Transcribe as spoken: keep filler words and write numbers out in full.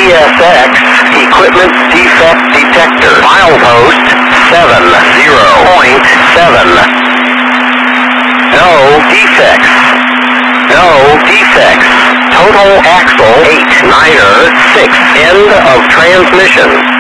S X, equipment defect detector. Milepost seven zero point seven. No defects. No defects. Total axle eight niner six. End of transmission.